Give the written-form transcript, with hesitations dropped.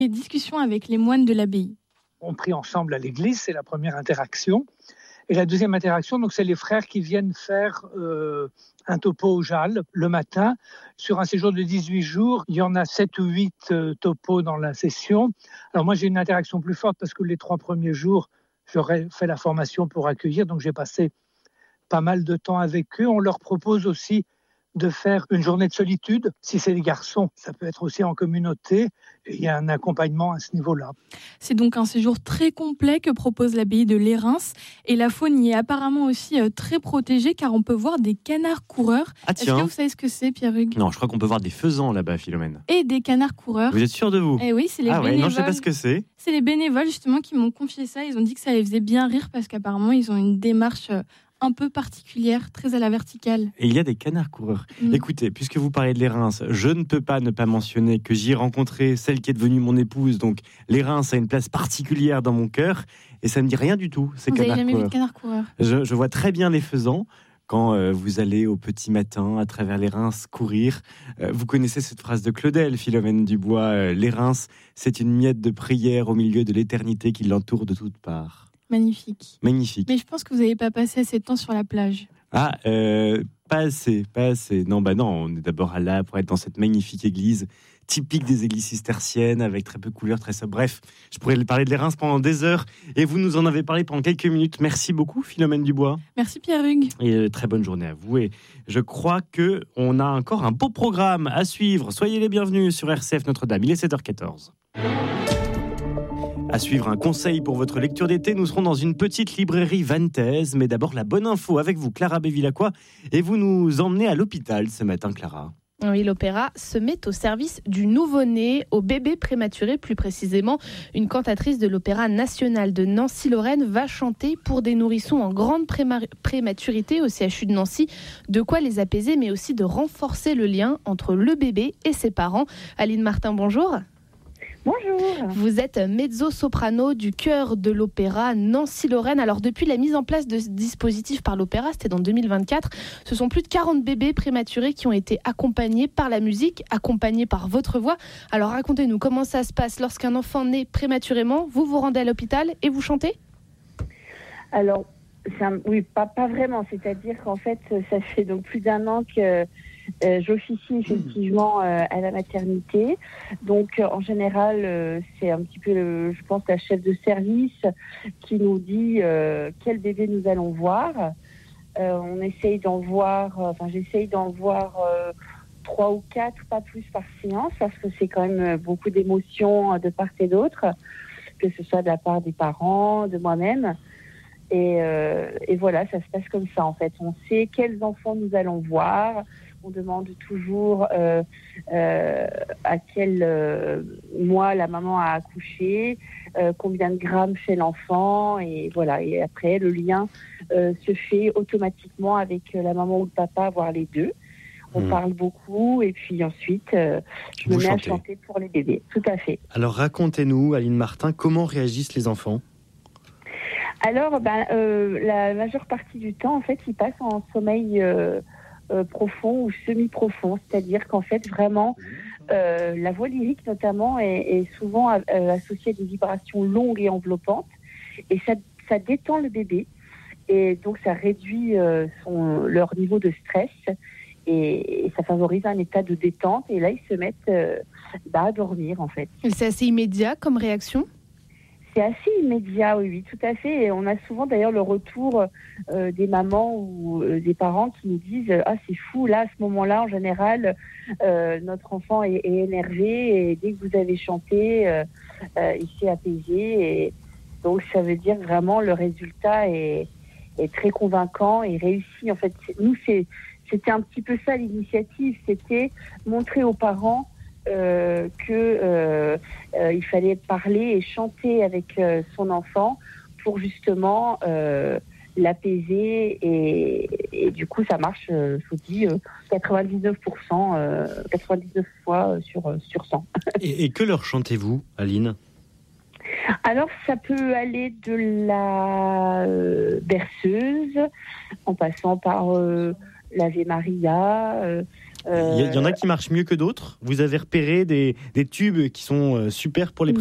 Les discussions avec les moines de l'abbaye. On prie ensemble à l'église, c'est la première interaction. Et la deuxième interaction, donc, c'est les frères qui viennent faire un topo au Jalles le matin. Sur un séjour de 18 jours, il y en a 7 ou 8 topos dans la session. Alors moi, j'ai une interaction plus forte parce que les 3 premiers jours, j'aurais fait la formation pour accueillir, donc j'ai passé pas mal de temps avec eux. On leur propose aussi de faire une journée de solitude. Si c'est des garçons, ça peut être aussi en communauté. Et il y a un accompagnement à ce niveau-là. C'est donc un séjour très complet que propose l'abbaye de Lérins. Et la faune y est apparemment aussi très protégée car on peut voir des canards coureurs. Ah tiens. Est-ce que vous savez ce que c'est, Pierre-Hugues ? Non, je crois qu'on peut voir des faisans là-bas, Philomène. Et des canards coureurs. Vous êtes sûr de vous ? Eh oui, c'est les bénévoles. Non, je sais pas ce que c'est. C'est les bénévoles justement qui m'ont confié ça. Ils ont dit que ça les faisait bien rire parce qu'apparemment ils ont une démarche un peu particulière, très à la verticale. Et il y a des canards coureurs. Écoutez, puisque vous parlez de Lérins, je ne peux pas ne pas mentionner que j'y ai rencontré celle qui est devenue mon épouse. Donc, Lérins a une place particulière dans mon cœur. Et ça ne me dit rien du tout, ces canards coureurs. Vous n'avez jamais vu de canards coureurs ? Je vois très bien les faisans quand vous allez au petit matin à travers les Reims courir. Vous connaissez cette phrase de Claudel, Philomène Dubois. Les Reims, c'est une miette de prière au milieu de l'éternité qui l'entoure de toutes parts. Magnifique. Magnifique. Mais je pense que vous n'avez pas passé assez de temps sur la plage. Pas assez. Non, on est d'abord là pour être dans cette magnifique église, typique des églises cisterciennes, avec très peu de couleurs, très sobre. Bref, je pourrais parler de les Reims pendant des heures, et vous nous en avez parlé pendant quelques minutes. Merci beaucoup, Philomène Dubois. Merci, Pierre-Hugues. Et très bonne journée à vous. Et je crois qu'on a encore un beau programme à suivre. Soyez les bienvenus sur RCF Notre-Dame. Il est 7h14. À suivre un conseil pour votre lecture d'été, nous serons dans une petite librairie vantaise. Mais d'abord, la bonne info avec vous, Clara Bévilacqua. Et vous nous emmenez à l'hôpital ce matin, Clara. Oui, l'opéra se met au service du nouveau-né, au bébé prématuré plus précisément. Une cantatrice de l'Opéra national de Nancy-Lorraine va chanter pour des nourrissons en grande prématurité au CHU de Nancy. De quoi les apaiser, mais aussi de renforcer le lien entre le bébé et ses parents. Aline Martin, bonjour. Bonjour. Vous êtes mezzo-soprano du chœur de l'Opéra Nancy-Lorraine. Alors depuis la mise en place de ce dispositif par l'Opéra, c'était dans 2024, ce sont plus de 40 bébés prématurés qui ont été accompagnés par la musique, accompagnés par votre voix. Alors racontez-nous comment ça se passe lorsqu'un enfant naît prématurément. Vous vous rendez à l'hôpital et vous chantez ? Alors, oui, pas vraiment. C'est-à-dire qu'en fait, ça fait donc plus d'1 an que j'officie effectivement à la maternité. Donc, en général, c'est un petit peu, je pense, la chef de service qui nous dit quel bébé nous allons voir. J'essaye d'en voir 3 ou 4, pas plus par séance, parce que c'est quand même beaucoup d'émotions de part et d'autre, que ce soit de la part des parents, de moi-même. Et voilà, ça se passe comme ça en fait. On sait quels enfants nous allons voir. On demande toujours à quel mois la maman a accouché, combien de grammes fait l'enfant, et voilà. Et après, le lien se fait automatiquement avec la maman ou le papa, voire les deux. On parle beaucoup, et puis ensuite, je me mets à chanter pour les bébés. Tout à fait. Alors racontez-nous, Aline Martin, comment réagissent les enfants ? Alors, la majeure partie du temps, en fait, ils passent en sommeil profond ou semi-profond, c'est-à-dire qu'en fait, vraiment, la voix lyrique, notamment, est souvent associée à des vibrations longues et enveloppantes, et ça détend le bébé, et donc ça réduit leur niveau de stress, et ça favorise un état de détente, et là, ils se mettent à dormir, en fait. Et c'est assez immédiat comme réaction ? C'est assez immédiat, oui, tout à fait. Et on a souvent d'ailleurs le retour des mamans ou des parents qui nous disent « Ah, c'est fou, là, à ce moment-là, en général, notre enfant est énervé et dès que vous avez chanté, il s'est apaisé. » Et donc, ça veut dire vraiment le résultat est très convaincant et réussi. En fait, nous, c'était un petit peu ça l'initiative, c'était montrer aux parents il fallait parler et chanter avec son enfant pour justement l'apaiser, et du coup ça marche, je vous dis 99%, 99 fois sur 100. Et que leur chantez-vous, Aline ? Alors ça peut aller de la berceuse en passant par l'Ave Maria, Il y en a qui marchent mieux que d'autres. Vous avez repéré des tubes qui sont super pour les